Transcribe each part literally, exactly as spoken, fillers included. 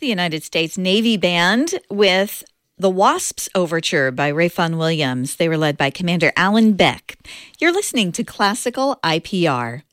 the United States Navy Band with The Wasps Overture by Rayfon Williams. They were led by Commander Alan Beck. You're listening to Classical I P R.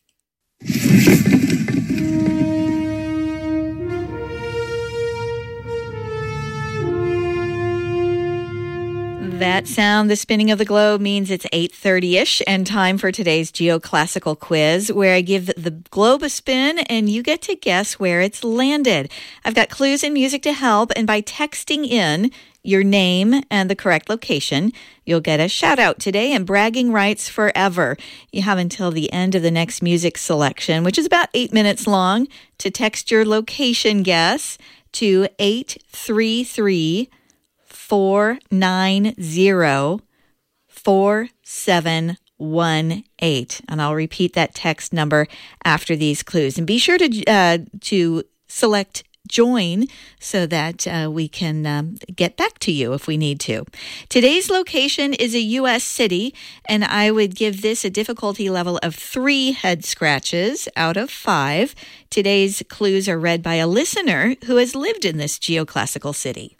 That sound, the spinning of the globe, means it's eight thirty-ish and time for today's geoclassical quiz, where I give the globe a spin and you get to guess where it's landed. I've got clues and music to help, and by texting in your name and the correct location, you'll get a shout out today and bragging rights forever. You have until the end of the next music selection, which is about eight minutes long, to text your location guess to eight three three four nine zero four seven one eight, and I'll repeat that text number after these clues. And be sure to uh, to select join so that uh, we can um, get back to you if we need to. Today's location is a U S city, and I would give this a difficulty level of three head scratches out of five. Today's clues are read by a listener who has lived in this geoclassical city.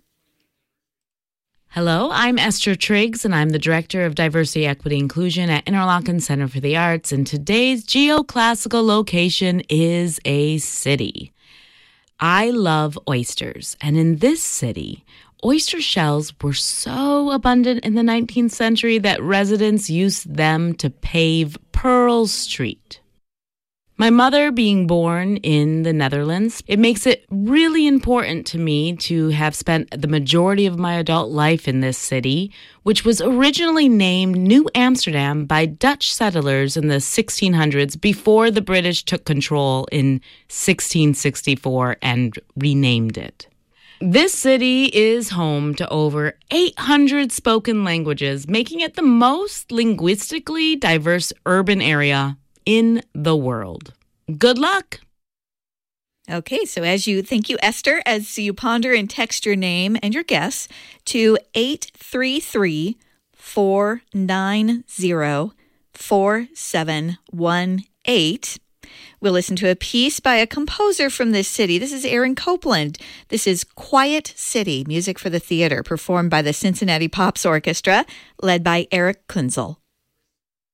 Hello, I'm Esther Triggs, and I'm the Director of Diversity, Equity, Inclusion at Interlochen Center for the Arts, and today's geoclassical location is a city. I love oysters, and in this city, oyster shells were so abundant in the nineteenth century that residents used them to pave Pearl Street. My mother being born in the Netherlands, it makes it really important to me to have spent the majority of my adult life in this city, which was originally named New Amsterdam by Dutch settlers in the sixteen hundreds before the British took control in sixteen sixty-four and renamed it. This city is home to over eight hundred spoken languages, making it the most linguistically diverse urban area in the world. Good luck. Okay, so as you, thank you, Esther, as you ponder and text your name and your guess to eight three three four nine zero four seven one eight. We'll listen to a piece by a composer from this city. This is Aaron Copland. This is Quiet City, music for the theater, performed by the Cincinnati Pops Orchestra, led by Eric Kunzel.